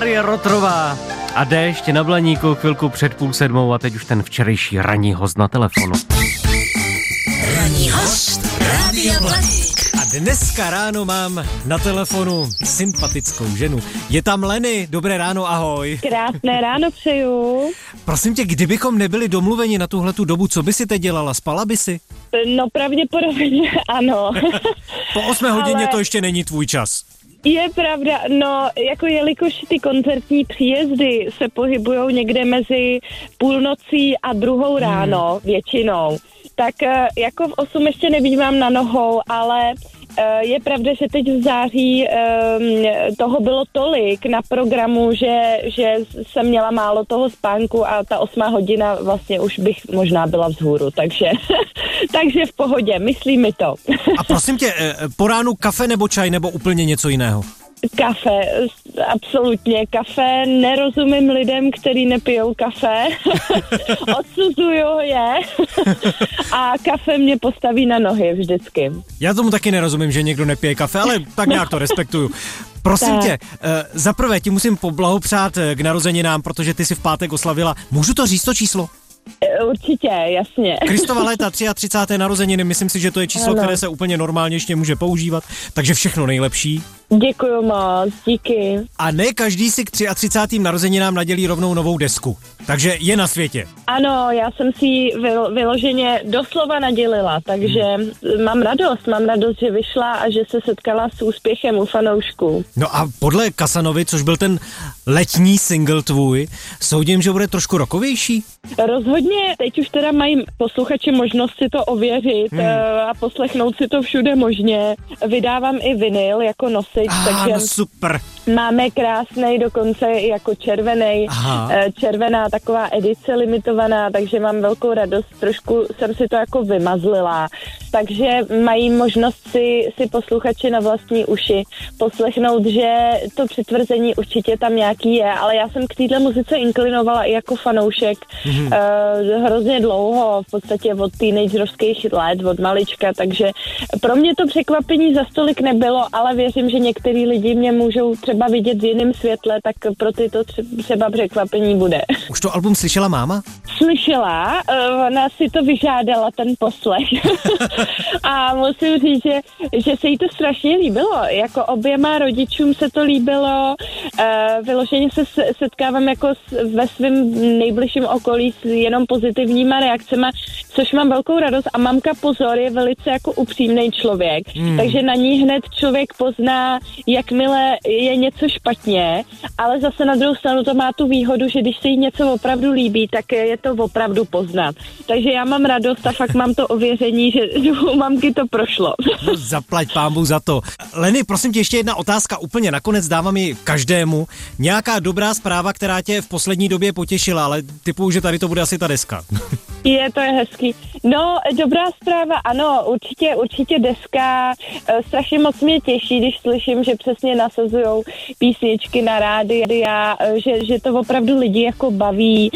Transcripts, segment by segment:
Marie Rotrová a Déšť na Blaníku chvilku před 6:30 a teď už ten včerejší ranní host na telefonu. Ranní host Rádia Blaník. A dneska ráno mám na telefonu sympatickou ženu. Je tam Leny, dobré ráno, ahoj. Krásné ráno přeju. Prosím tě, kdybychom nebyli domluveni na tuhletu dobu, co by si teď dělala, spala by si? No pravděpodobně ano. Po 8 hodině to ještě není tvůj čas. Je pravda, no jako jelikož ty koncertní příjezdy se pohybujou někde mezi půlnocí a 2 ráno většinou, tak jako v 8 ještě nebývám na nohou, ale je pravda, že teď v září toho bylo tolik na programu, že jsem měla málo toho spánku a ta 8 hodina vlastně už bych možná byla vzhůru, takže v pohodě, myslí mi to. A prosím tě, po ránu kafe nebo čaj nebo úplně něco jiného? Kafe, absolutně kafe, nerozumím lidem, kteří nepijou kafe, odsuzuju je a kafe mě postaví na nohy vždycky. Já tomu taky nerozumím, že někdo nepije kafe, ale tak nějak to respektuju. Prosím tě, zaprvé ti musím poblahopřát k narozeninám, protože ty si v pátek oslavila, můžu to říct to číslo? Určitě, jasně. Kristova léta, 33. narozeniny, myslím si, že to je číslo, které se úplně normálně ještě může používat, takže všechno nejlepší. Děkuju moc, díky. A ne každý si k 33. narozeninám nadělí rovnou novou desku, takže je na světě. Ano, já jsem si ji vyloženě doslova nadělila, takže mám radost, že vyšla a že se setkala s úspěchem u fanoušků. No a podle Kasanovi, což byl ten letní single tvůj, soudím, že bude trošku rockovější? Rozhodně, teď už teda mají posluchači možnost si to ověřit a poslechnout si to všude možně. Vydávám i vinyl jako nosič, takže no super. Máme krásnej, dokonce jako červená taková edice limitovaná, takže mám velkou radost, trošku jsem si to jako vymazlila, takže mají možnost si posluchači na vlastní uši poslechnout, že to přitvrzení určitě tam nějaký je, ale já jsem k téhle muzice inklinovala i jako fanoušek hrozně dlouho, v podstatě od teenagerovských let, od malička, takže pro mě to překvapení za stolik nebylo, ale věřím, že některý lidi mě můžou třeba vidět v jiném světle, tak pro ty to třeba překvapení bude. Už to album slyšela máma? Slyšela, ona si to vyžádala, ten poslech. A musím říct, že se jí to strašně líbilo. Jako oběma rodičům se to líbilo. Vyloženě se setkávám jako ve svém nejbližším okolí s jenom pozitivníma reakcema, což mám velkou radost. A mamka pozor je velice jako upřímný člověk. Takže na ní hned člověk pozná, jakmile je něco špatně, ale zase na druhou stranu to má tu výhodu, že když se jí něco opravdu líbí, tak je to opravdu poznat. Takže já mám radost a fakt mám to ověření, že u mamky to prošlo. No, zaplať pánbůh za to. Leny, prosím tě, ještě jedna otázka, úplně nakonec dávám ji každému. Nějaká dobrá zpráva, která tě v poslední době potěšila, ale typuju, že tady to bude asi ta deska. To je hezký. No, dobrá zpráva, ano, určitě deska. Strašně moc mě těší, když slyším, že přesně nasazujou písničky na rádia, že to opravdu lidi jako baví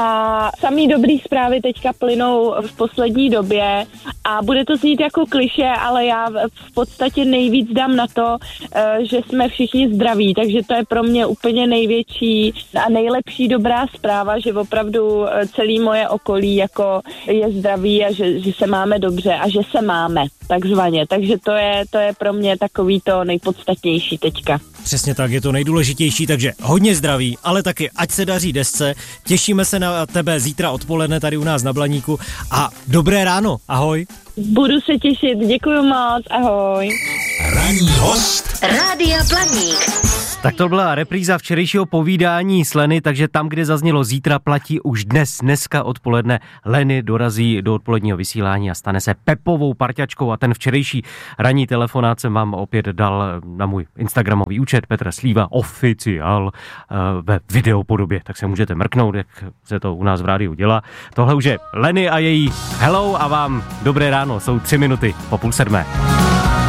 a samý dobrý zprávy teďka plynou v poslední době a bude to znít jako klišé, ale já v podstatě nejvíc dám na to, že jsme všichni zdraví, takže to je pro mě úplně největší a nejlepší dobrá zpráva, že opravdu celý moje okolí jako je zdraví a že se máme dobře a že se máme takzvaně, takže to je pro mě takový to nejpodstatnější teďka. Přesně tak, je to nejdůležitější, takže hodně zdraví, ale taky ať se daří desce, těšíme se na tebe zítra odpoledne tady u nás na Blaníku a dobré ráno, ahoj. Budu se těšit, děkuju moc, ahoj. Ranní host Rádia Blaník. Tak to byla repríza včerejšího povídání s Leny, takže tam, kde zaznělo zítra, platí už dneska odpoledne. Leny dorazí do odpoledního vysílání a stane se Pepovou parťačkou a ten včerejší ranní telefonát jsem vám opět dal na můj instagramový účet Petr Slíva oficiál ve videopodobě, tak se můžete mrknout, jak se to u nás v rádiu dělá. Tohle už je Leny a její hello a vám dobré ráno, jsou 3 minuty po 6:30.